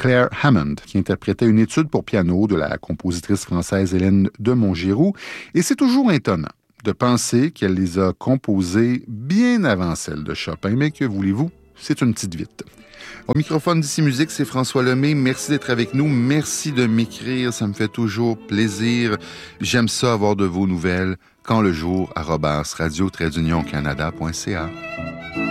Claire Hammond, qui interprétait une étude pour piano de la compositrice française Hélène de Montgiroux. Et c'est toujours étonnant de penser qu'elle les a composées bien avant celles de Chopin, mais que voulez-vous, c'est une petite vite. Au microphone d'Ici Musique, c'est François Lemay. Merci d'être avec nous. Merci de m'écrire. Ça me fait toujours plaisir. J'aime ça avoir de vos nouvelles. Quand le jour, @radio-canada.ca.